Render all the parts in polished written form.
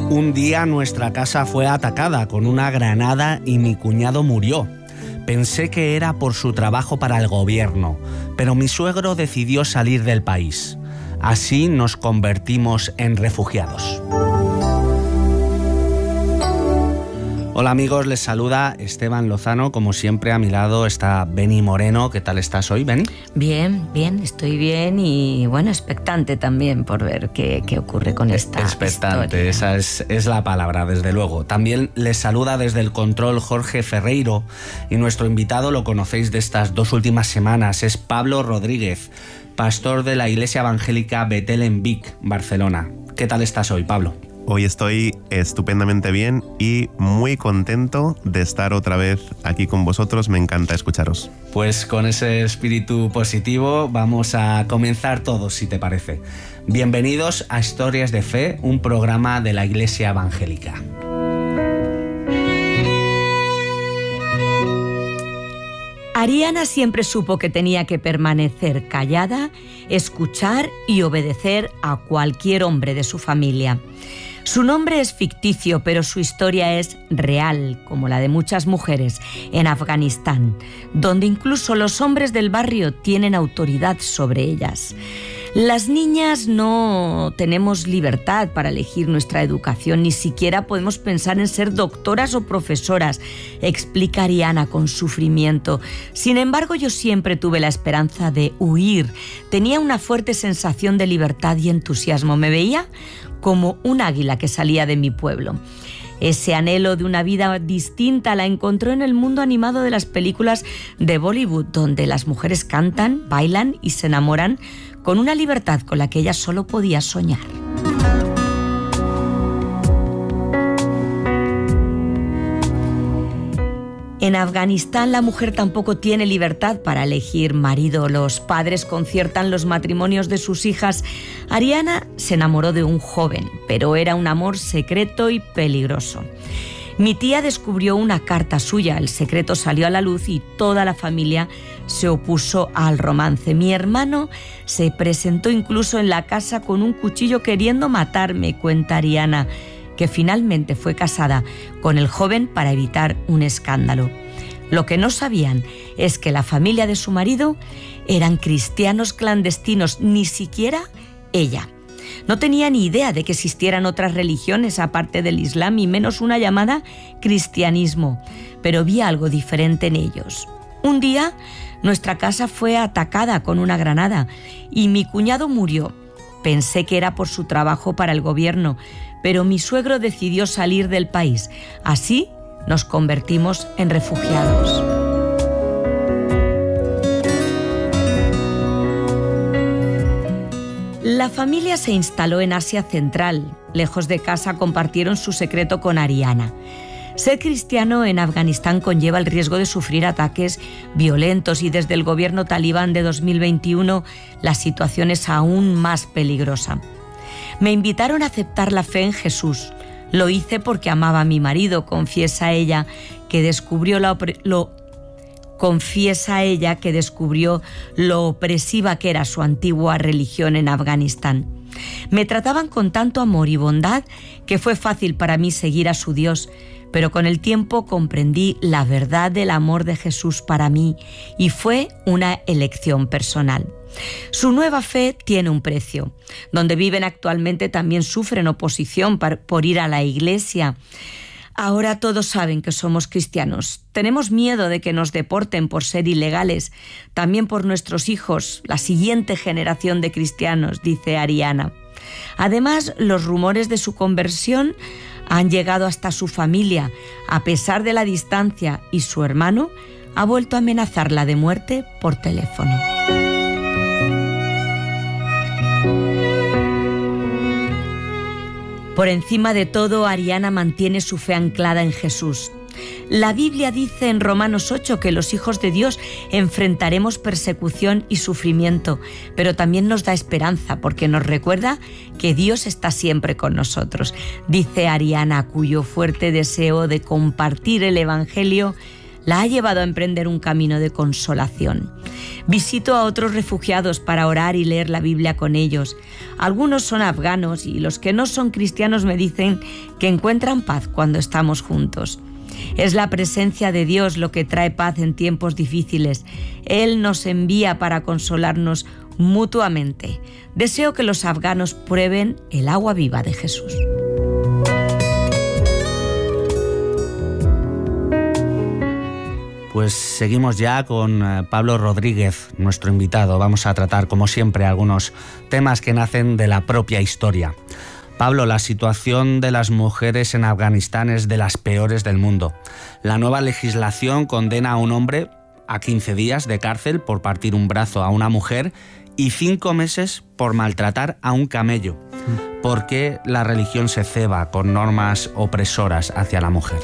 Un día nuestra casa fue atacada con una granada y mi cuñado murió. Pensé que era por su trabajo para el gobierno, pero mi suegro decidió salir del país. Así nos convertimos en refugiados. Hola amigos, les saluda Esteban Lozano. Como siempre, a mi lado está Beni Moreno. ¿Qué tal estás hoy, Beni? Bien, estoy bien y bueno, expectante también por ver qué ocurre con esta expectante, historia. Esa es la palabra, desde luego. También les saluda desde el control Jorge Ferreiro y nuestro invitado lo conocéis de estas 2 últimas semanas, es Pablo Rodríguez, pastor de la Iglesia Evangélica Betel en Vic, Barcelona. ¿Qué tal estás hoy, Pablo? Hoy estoy estupendamente bien y muy contento de estar otra vez aquí con vosotros. Me encanta escucharos. Pues con ese espíritu positivo vamos a comenzar todos, si te parece. Bienvenidos a Historias de Fe, un programa de la Iglesia Evangélica. Ariana siempre supo que tenía que permanecer callada, escuchar y obedecer a cualquier hombre de su familia. Su nombre es ficticio, pero su historia es real, como la de muchas mujeres en Afganistán, donde incluso los hombres del barrio tienen autoridad sobre ellas. Las niñas no tenemos libertad para elegir nuestra educación, ni siquiera podemos pensar en ser doctoras o profesoras, explica Ariana con sufrimiento. Sin embargo, yo siempre tuve la esperanza de huir. Tenía una fuerte sensación de libertad y entusiasmo. Me veía como un águila que salía de mi pueblo. Ese anhelo de una vida distinta la encontró en el mundo animado de las películas de Bollywood, donde las mujeres cantan, bailan y se enamoran con una libertad con la que ella solo podía soñar. En Afganistán la mujer tampoco tiene libertad para elegir marido. Los padres conciertan los matrimonios de sus hijas. Ariana se enamoró de un joven, pero era un amor secreto y peligroso. Mi tía descubrió una carta suya, el secreto salió a la luz y toda la familia se opuso al romance. Mi hermano se presentó incluso en la casa con un cuchillo queriendo matarme, cuenta Ariana, que finalmente fue casada con el joven para evitar un escándalo. Lo que no sabían es que la familia de su marido eran cristianos clandestinos, ni siquiera ella. No tenía ni idea de que existieran otras religiones aparte del Islam y menos una llamada cristianismo, pero vi algo diferente en ellos. Un día nuestra casa fue atacada con una granada y mi cuñado murió. Pensé que era por su trabajo para el gobierno, pero mi suegro decidió salir del país. Así nos convertimos en refugiados. La familia se instaló en Asia Central. Lejos de casa compartieron su secreto con Ariana. Ser cristiano en Afganistán conlleva el riesgo de sufrir ataques violentos y desde el gobierno talibán de 2021 la situación es aún más peligrosa. Me invitaron a aceptar la fe en Jesús. Lo hice porque amaba a mi marido, confiesa ella, que descubrió lo opresiva que era su antigua religión en Afganistán. Me trataban con tanto amor y bondad que fue fácil para mí seguir a su Dios, pero con el tiempo comprendí la verdad del amor de Jesús para mí y fue una elección personal. Su nueva fe tiene un precio. Donde viven actualmente también sufren oposición por ir a la iglesia. Ahora todos saben que somos cristianos. Tenemos miedo de que nos deporten por ser ilegales, también por nuestros hijos, la siguiente generación de cristianos, dice Ariana. Además, los rumores de su conversión han llegado hasta su familia, a pesar de la distancia, y su hermano ha vuelto a amenazarla de muerte por teléfono. Por encima de todo, Ariana mantiene su fe anclada en Jesús. La Biblia dice en Romanos 8 que los hijos de Dios enfrentaremos persecución y sufrimiento, pero también nos da esperanza porque nos recuerda que Dios está siempre con nosotros. Dice Ariana, cuyo fuerte deseo de compartir el Evangelio la ha llevado a emprender un camino de consolación. Visito a otros refugiados para orar y leer la Biblia con ellos. Algunos son afganos y los que no son cristianos me dicen que encuentran paz cuando estamos juntos. Es la presencia de Dios lo que trae paz en tiempos difíciles. Él nos envía para consolarnos mutuamente. Deseo que los afganos prueben el agua viva de Jesús. Pues seguimos ya con Pablo Rodríguez, nuestro invitado. Vamos a tratar, como siempre, algunos temas que nacen de la propia historia. Pablo, la situación de las mujeres en Afganistán es de las peores del mundo. La nueva legislación condena a un hombre a 15 días de cárcel por partir un brazo a una mujer y 5 meses por maltratar a un camello. ¿Por qué la religión se ceba con normas opresoras hacia la mujer?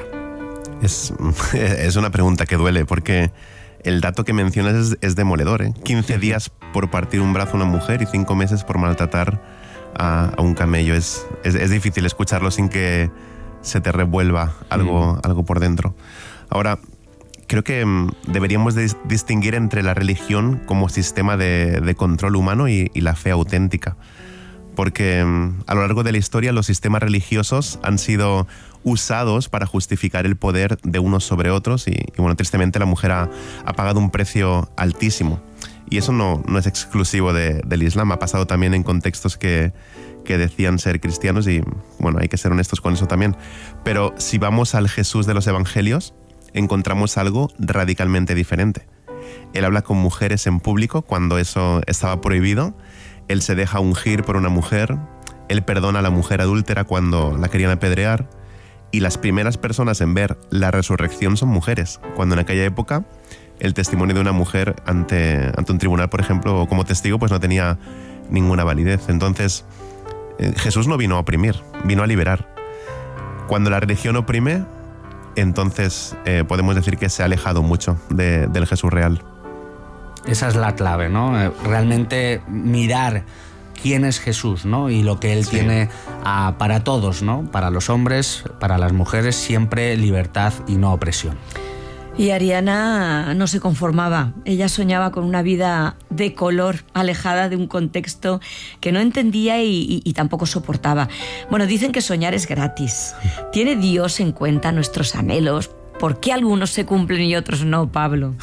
Es una pregunta que duele, porque el dato que mencionas es demoledor, ¿eh? 15 días por partir un brazo a una mujer y 5 meses por maltratar a un camello. Es difícil escucharlo sin que se te revuelva algo por dentro. Ahora, creo que deberíamos distinguir entre la religión como sistema de control humano y la fe auténtica. Porque a lo largo de la historia los sistemas religiosos han sido usados para justificar el poder de unos sobre otros y bueno, tristemente la mujer ha pagado un precio altísimo. Y eso no es exclusivo del Islam, ha pasado también en contextos que decían ser cristianos y bueno, hay que ser honestos con eso también. Pero si vamos al Jesús de los Evangelios, encontramos algo radicalmente diferente. Él habla con mujeres en público cuando eso estaba prohibido. Él se deja ungir por una mujer, él perdona a la mujer adúltera cuando la querían apedrear, y las primeras personas en ver la resurrección son mujeres, cuando en aquella época el testimonio de una mujer ante un tribunal, por ejemplo, como testigo, pues no tenía ninguna validez. Entonces, Jesús no vino a oprimir, vino a liberar. Cuando la religión oprime, entonces podemos decir que se ha alejado mucho del Jesús real. Esa es la clave, ¿no? Realmente mirar quién es Jesús, ¿no? Y lo que Él tiene para todos, ¿no? Para los hombres, para las mujeres, siempre libertad y no opresión. Y Ariana no se conformaba. Ella soñaba con una vida de color, alejada de un contexto que no entendía y tampoco soportaba. Bueno, dicen que soñar es gratis. ¿Tiene Dios en cuenta nuestros anhelos? ¿Por qué algunos se cumplen y otros no, Pablo?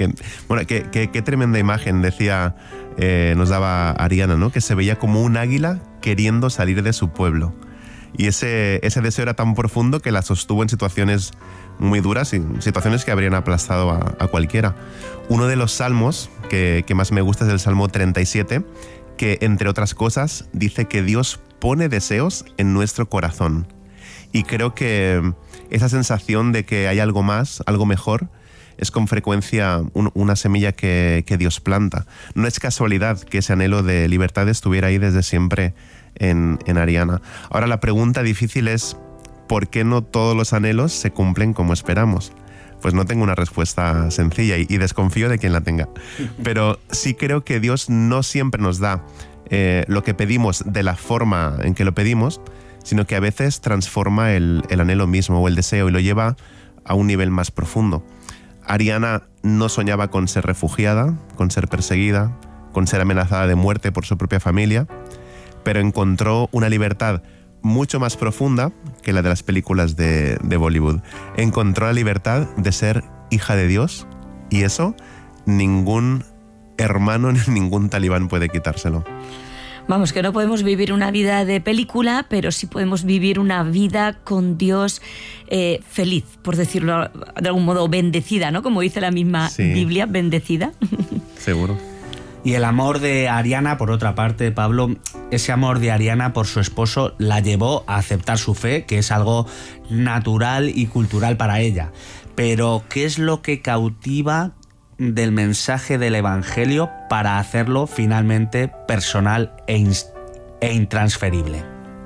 Qué tremenda imagen, nos daba Ariana, ¿no? Que se veía como un águila queriendo salir de su pueblo. Y ese deseo era tan profundo que la sostuvo en situaciones muy duras y situaciones que habrían aplastado a cualquiera. Uno de los salmos que más me gusta es el Salmo 37, que entre otras cosas dice que Dios pone deseos en nuestro corazón. Y creo que esa sensación de que hay algo más, algo mejor, es con frecuencia una semilla que Dios planta. No es casualidad que ese anhelo de libertad estuviera ahí desde siempre en Ariana. Ahora la pregunta difícil es, ¿por qué no todos los anhelos se cumplen como esperamos? Pues no tengo una respuesta sencilla y desconfío de quien la tenga. Pero sí creo que Dios no siempre nos da lo que pedimos de la forma en que lo pedimos, sino que a veces transforma el anhelo mismo o el deseo y lo lleva a un nivel más profundo. Ariana no soñaba con ser refugiada, con ser perseguida, con ser amenazada de muerte por su propia familia, pero encontró una libertad mucho más profunda que la de las películas de Bollywood. Encontró la libertad de ser hija de Dios y eso ningún hermano ni ningún talibán puede quitárselo. Vamos, que no podemos vivir una vida de película, pero sí podemos vivir una vida con Dios feliz, por decirlo de algún modo, bendecida, ¿no? Como dice la misma Biblia, bendecida. Seguro. Y el amor de Ariana, por otra parte, Pablo, ese amor de Ariana por su esposo la llevó a aceptar su fe, que es algo natural y cultural para ella. Pero, ¿qué es lo que cautiva del mensaje del Evangelio para hacerlo finalmente personal e intransferible?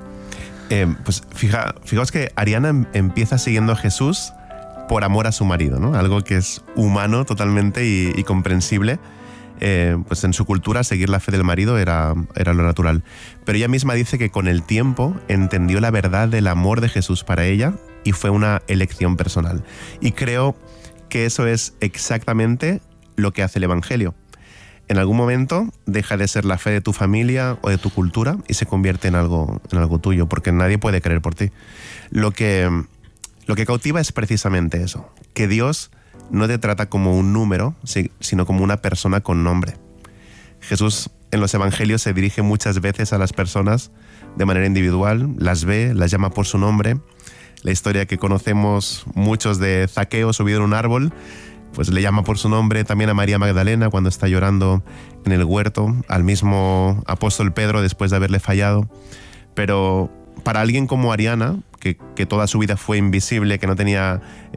Pues fijaos que Ariana empieza siguiendo a Jesús por amor a su marido, ¿no? Algo que es humano totalmente y comprensible. Pues en su cultura seguir la fe del marido era lo natural. Pero ella misma dice que con el tiempo entendió la verdad del amor de Jesús para ella y fue una elección personal. Y creo que eso es exactamente lo que hace el Evangelio. En algún momento deja de ser la fe de tu familia o de tu cultura y se convierte en algo tuyo, porque nadie puede creer por ti. Lo que cautiva es precisamente eso, que Dios no te trata como un número, sino como una persona con nombre. Jesús en los evangelios se dirige muchas veces a las personas de manera individual, las ve, las llama por su nombre. La historia que conocemos muchos de Zaqueo subido en un árbol, pues le llama por su nombre. También a María Magdalena cuando está llorando en el huerto, al mismo apóstol Pedro después de haberle fallado. Pero para alguien como Ariana, que toda su vida fue invisible, que no tenía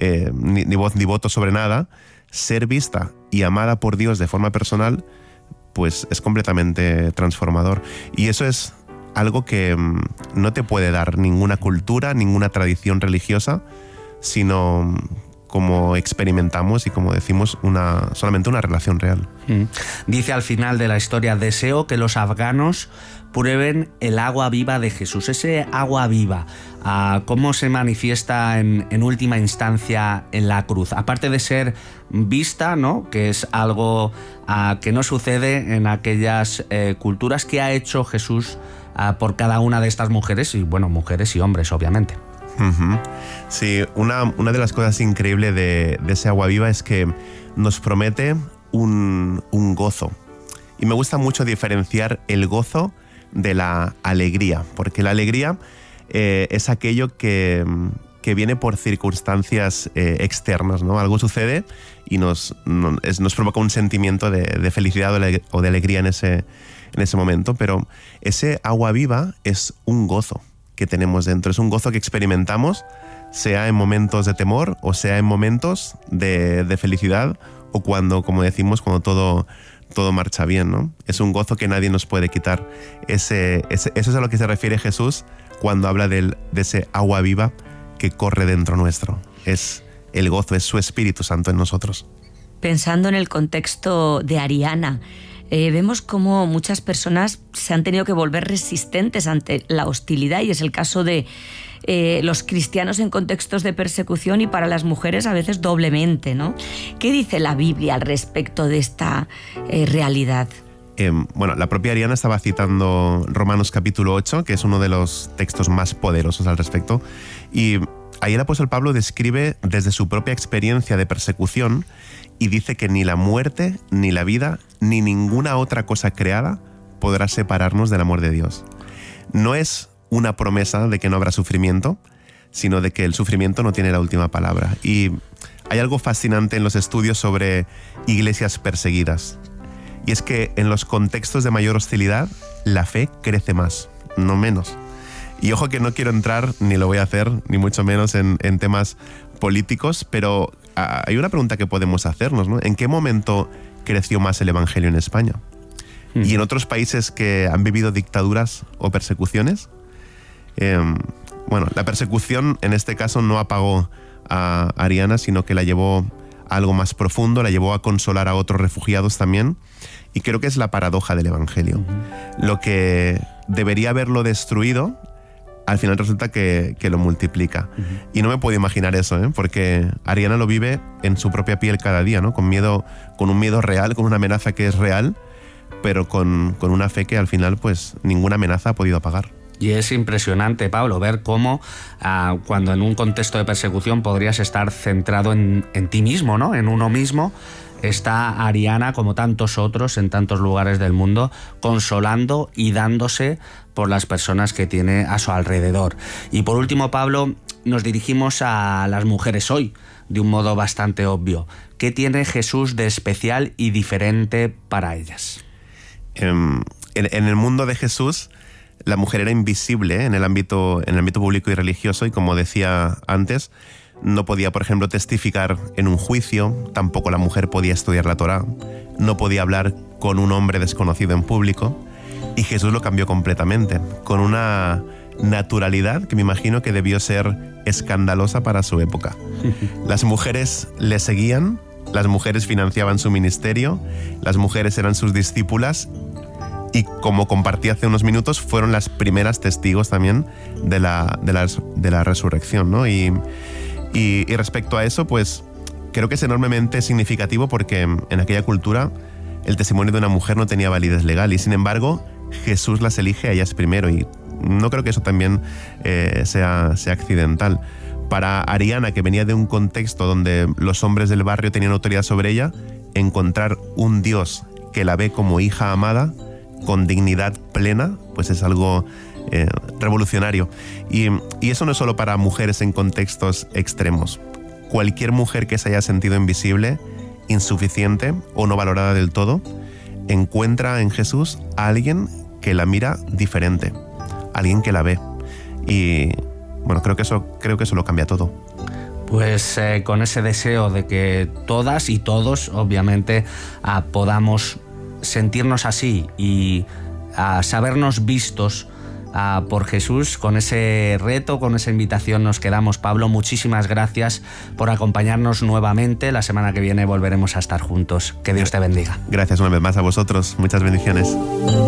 ni voz ni voto sobre nada, ser vista y amada por Dios de forma personal, pues es completamente transformador. Y eso es algo que no te puede dar ninguna cultura, ninguna tradición religiosa, sino como experimentamos y como decimos, solamente una relación real. Dice al final de la historia: deseo que los afganos prueben el agua viva de Jesús. Ese agua viva, ¿cómo se manifiesta en última instancia en la cruz? Aparte de ser vista, ¿no?, que es algo que no sucede en aquellas culturas, ¿qué ha hecho Jesús por cada una de estas mujeres? Y bueno, mujeres y hombres, obviamente. Uh-huh. Sí, una de las cosas increíbles de ese agua viva es que nos promete un gozo. Y me gusta mucho diferenciar el gozo de la alegría, porque la alegría es aquello que viene por circunstancias externas, ¿no? Algo sucede y nos provoca un sentimiento de felicidad o de alegría en ese momento, pero ese agua viva es un gozo que tenemos dentro, es un gozo que experimentamos, sea en momentos de temor o sea en momentos de felicidad, o cuando, como decimos, cuando todo marcha bien, ¿no? Es un gozo que nadie nos puede quitar. Eso es a lo que se refiere Jesús cuando habla de ese agua viva que corre dentro nuestro. Es el gozo, es su Espíritu Santo en nosotros. Pensando en el contexto de Ariana, vemos cómo muchas personas se han tenido que volver resistentes ante la hostilidad, y es el caso de los cristianos en contextos de persecución, y para las mujeres a veces doblemente, ¿no? ¿Qué dice la Biblia al respecto de esta realidad? Bueno, la propia Ariana estaba citando Romanos capítulo 8, que es uno de los textos más poderosos al respecto, y ahí el apóstol Pablo describe desde su propia experiencia de persecución y dice que ni la muerte, ni la vida, ni ninguna otra cosa creada podrá separarnos del amor de Dios. No es una promesa de que no habrá sufrimiento, sino de que el sufrimiento no tiene la última palabra. Y hay algo fascinante en los estudios sobre iglesias perseguidas. Y es que en los contextos de mayor hostilidad, la fe crece más, no menos. Y ojo que no quiero entrar, ni lo voy a hacer, ni mucho menos en temas políticos, pero hay una pregunta que podemos hacernos, ¿no? ¿En qué momento creció más el Evangelio en España? ¿Y en otros países que han vivido dictaduras o persecuciones? Bueno, la persecución en este caso no apagó a Ariana, sino que la llevó a algo más profundo, la llevó a consolar a otros refugiados también, y creo que es la paradoja del Evangelio. Lo que debería haberlo destruido, al final resulta que lo multiplica. Y no me puedo imaginar eso, porque Ariana lo vive en su propia piel cada día, ¿no? Con un miedo real, con una amenaza que es real, pero con una fe que al final pues ninguna amenaza ha podido apagar. Y es impresionante, Pablo, ver cómo cuando en un contexto de persecución podrías estar centrado en ti mismo, ¿no? En uno mismo, está Ariana, como tantos otros en tantos lugares del mundo, consolando y dándose por las personas que tiene a su alrededor. Y por último, Pablo, nos dirigimos a las mujeres hoy de un modo bastante obvio. ¿Qué tiene Jesús de especial y diferente para ellas? En el mundo de Jesús, la mujer era invisible en el ámbito público y religioso, y como decía antes, no podía, por ejemplo, testificar en un juicio, tampoco la mujer podía estudiar la Torá, no podía hablar con un hombre desconocido en público, y Jesús lo cambió completamente, con una naturalidad que me imagino que debió ser escandalosa para su época. Las mujeres le seguían, las mujeres financiaban su ministerio, las mujeres eran sus discípulas, y como compartí hace unos minutos, fueron las primeras testigos también de la resurrección, ¿no? Y respecto a eso, pues creo que es enormemente significativo porque en aquella cultura el testimonio de una mujer no tenía validez legal y sin embargo Jesús las elige a ellas primero y no creo que eso también sea accidental. Para Ariana, que venía de un contexto donde los hombres del barrio tenían autoridad sobre ella, encontrar un Dios que la ve como hija amada, con dignidad plena, pues es algo revolucionario. Y eso no es solo para mujeres en contextos extremos. Cualquier mujer que se haya sentido invisible, insuficiente o no valorada del todo, encuentra en Jesús a alguien que la mira diferente, alguien que la ve. Y bueno, creo que eso lo cambia todo. Pues con ese deseo de que todas y todos, obviamente, podamos sentirnos así y sabernos vistos por Jesús, con ese reto, con esa invitación nos quedamos. Pablo, muchísimas gracias por acompañarnos nuevamente. La semana que viene volveremos a estar juntos. Que Dios te bendiga. Gracias una vez más a vosotros. Muchas bendiciones.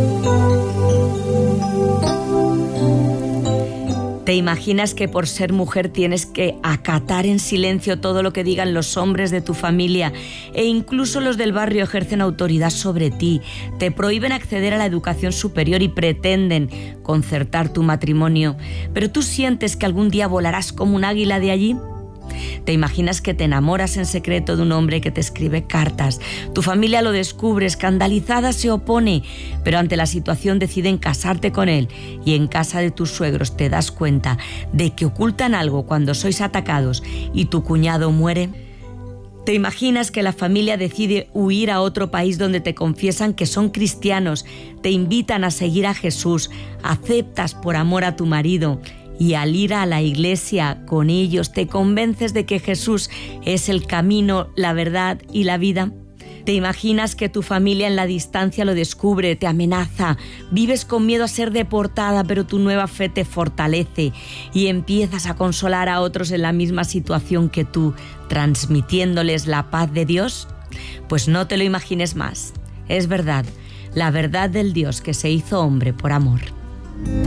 ¿Te imaginas que por ser mujer tienes que acatar en silencio todo lo que digan los hombres de tu familia e incluso los del barrio ejercen autoridad sobre ti? Te prohíben acceder a la educación superior y pretenden concertar tu matrimonio, pero tú sientes que algún día volarás como un águila de allí. ¿Te imaginas que te enamoras en secreto de un hombre que te escribe cartas? Tu familia lo descubre, escandalizada se opone, pero ante la situación deciden casarte con él y en casa de tus suegros te das cuenta de que ocultan algo cuando sois atacados y tu cuñado muere. ¿Te imaginas que la familia decide huir a otro país donde te confiesan que son cristianos, te invitan a seguir a Jesús, aceptas por amor a tu marido y al ir a la iglesia con ellos te convences de que Jesús es el camino, la verdad y la vida? ¿Te imaginas que tu familia en la distancia lo descubre, te amenaza, vives con miedo a ser deportada, pero tu nueva fe te fortalece y empiezas a consolar a otros en la misma situación que tú, transmitiéndoles la paz de Dios? Pues no te lo imagines más. Es verdad, la verdad del Dios que se hizo hombre por amor.